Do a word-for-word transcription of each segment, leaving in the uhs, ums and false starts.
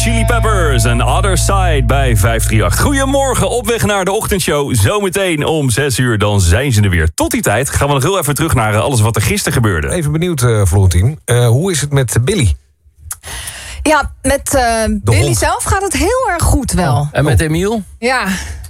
Chili Peppers en Other Side bij vijf drie acht. Goedemorgen, op weg naar de ochtendshow. Zometeen om zes uur, dan zijn ze er weer. Tot die tijd gaan we nog heel even terug naar alles wat er gisteren gebeurde. Even benieuwd, uh, Florentien. Uh, hoe is het met Billy? Ja, met uh, Billy hond. zelf gaat het heel erg goed wel. En met Emiel? Ja.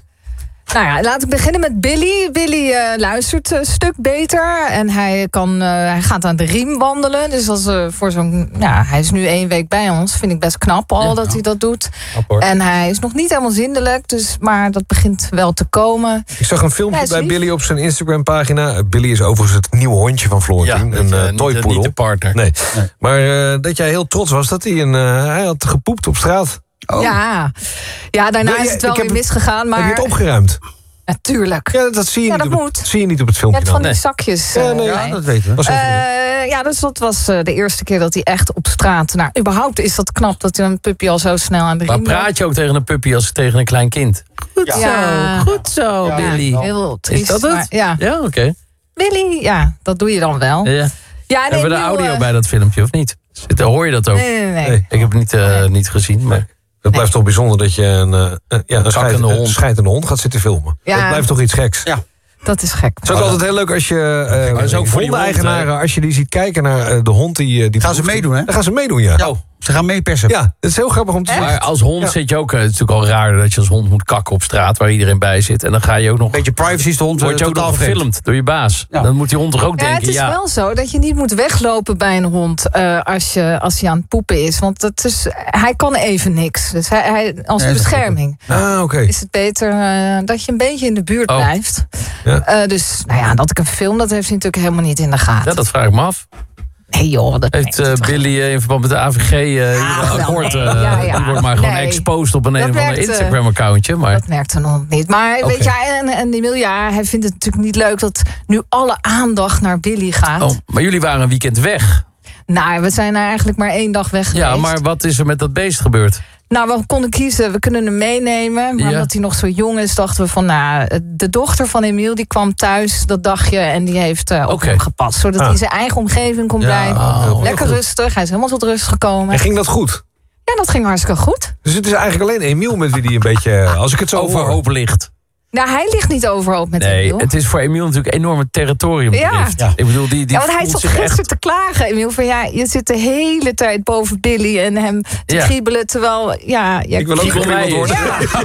Nou ja, laat ik beginnen met Billy. Billy uh, luistert een stuk beter. En hij, kan, uh, hij gaat aan de riem wandelen. Dus als, uh, voor zo'n, ja, hij is nu één week bij ons. Vind ik best knap al ja, dat hij dat doet. Knap, en hij is nog niet helemaal zindelijk. Dus, maar dat begint wel te komen. Ik zag een filmpje ja, bij lief. Billy op zijn Instagram-pagina. Billy is overigens het nieuwe hondje van Florentien. Ja, een uh, niet, toypoedel. niet de partner. Nee. nee. Maar uh, dat jij heel trots was dat hij een... Uh, hij had gepoept op straat. Oh. Ja. ja, daarna nee, is het wel weer het, misgegaan. Maar... Heb je het opgeruimd? Natuurlijk. Ja, dat zie je, ja, niet, dat op, moet. zie je niet op het filmpje. Ja, van die nee. zakjes. Uh, ja, nee, ja, dat weten we. Was uh, ja, dus dat was uh, de eerste keer dat hij echt op straat... Nou, überhaupt is dat knap dat hij een puppy al zo snel aan de maar riem... Maar praat je ook tegen een puppy als tegen een klein kind? Goed ja. Ja. zo, goed zo, ja, Billy. Heel triest. Is dat het? Maar, ja, ja oké. Okay. Billy, ja, dat doe je dan wel. Ja. Ja, nee, hebben we de audio uh... bij dat filmpje, of niet? Zit, hoor je dat ook? Nee, nee, nee. nee. Ik heb het niet, uh, nee. niet gezien, maar... Het blijft toch bijzonder dat je een, uh, ja, een, scheidende hond. scheidende hond gaat zitten filmen. Ja. Dat blijft toch iets geks? Ja. Dat is gek. Het is ook altijd heel leuk als je uh, hondeneigenaren, als je die ziet kijken naar uh, de hond die... die gaan ze meedoen, hè? Dan gaan ze meedoen, ja. ja. Ze gaan meepersen. Ja, het is heel grappig om te zien. Maar als hond ja. zit je ook... Het is natuurlijk al raar dat je als hond moet kakken op straat... waar iedereen bij zit. En dan ga je ook nog... Een beetje privacy is de hond. Word je ook nog gefilmd door je baas. Ja. Dan moet die hond toch ook ja, denken... Het is ja. wel zo dat je niet moet weglopen bij een hond... Uh, als, je, als hij aan het poepen is. Want dat is, hij kan even niks. Dus hij, hij, als nee, bescherming ah, okay. is het beter uh, dat je een beetje in de buurt oh. blijft. Ja. Uh, dus nou ja, dat ik een film, dat heeft hij natuurlijk helemaal niet in de gaten. Ja, dat vraag ik me af. Nee joh, dat heeft uh, Billy uh, in verband met de A V G uh, ja, akkoord, uh, ja, ja. die wordt maar gewoon nee. exposed op een, een of ander Instagram-accountje. Maar... Dat merkt een hond niet. Maar okay. weet je, en, en Emiel, ja, hij vindt het natuurlijk niet leuk dat nu alle aandacht naar Billy gaat. Oh, maar jullie waren een weekend weg. Nou, we zijn er eigenlijk maar één dag weg geweest. Ja, maar wat is er met dat beest gebeurd? Nou, we konden kiezen, we kunnen hem meenemen. Maar ja. omdat hij nog zo jong is, dachten we van... nou, de dochter van Emiel, die kwam thuis dat dagje... en die heeft uh, op okay. hem gepast. Zodat ah. hij in zijn eigen omgeving kon ja, blijven. Oh, Lekker rustig, hij is helemaal tot rust gekomen. En ging dat goed? Ja, dat ging hartstikke goed. Dus het is eigenlijk alleen Emiel met wie die een beetje... als ik het zo overhoop ligt. Nou, hij ligt niet overhoop met nee, Emiel. Het is voor Emiel natuurlijk een enorme territorium. Ja. ja. Ik bedoel, die, die ja, want hij zat gisteren echt... te klagen, Emiel. Van ja, je zit de hele tijd boven Billy en hem te ja. kriebelen. Terwijl, ja... ja ik wil ook gekriebeld worden.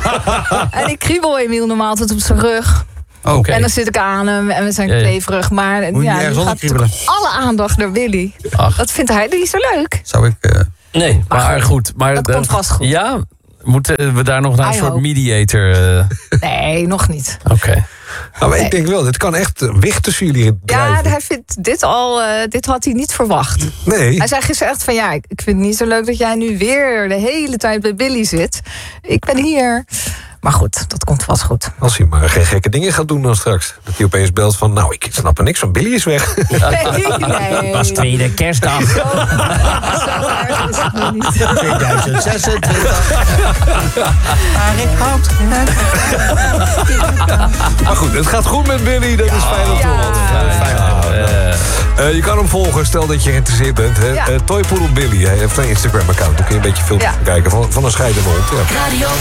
Ja. En ik kriebel Emiel normaal altijd op zijn rug. Okay. En dan zit ik aan hem en we zijn ja, ja. kleverig. Maar Moet ja, je nu gaat alle aandacht naar Billy. Ach. Dat vindt hij niet zo leuk. Zou ik... Uh... Nee, maar, maar goed. Maar dat uh, komt vast goed. Ja... Moeten we daar nog naar een soort mediator? Uh... Nee, nog niet. Oké. Okay. Nou, nee. Ik denk wel, dit kan echt wicht tussen jullie drijven. Ja, hij vindt dit al, uh, dit had hij niet verwacht. Nee. Hij zei gisteren echt van, ja, ik vind het niet zo leuk dat jij nu weer de hele tijd bij Billy zit. Ik ben hier. Maar goed, dat komt vast goed. Als hij maar geen gekke dingen gaat doen dan straks. Dat hij opeens belt van, nou, ik snap er niks van, Billy is weg. Nee, nee. Dat is tweede kerstdag. Zo, zo erg is het nog niet. tweeduizend zesentwintig. Maar ik houd. Maar goed, het gaat goed met Billy, dat is fijn om te horen. Ja, fijn. Uh, uh, je kan hem volgen, stel dat je geïnteresseerd bent. Hè? Ja. Uh, Toypoedel Billy, hij heeft een Instagram-account. Dan kun je een beetje filmpjes ja. kijken van, van een scheidende hond. Ja. Radio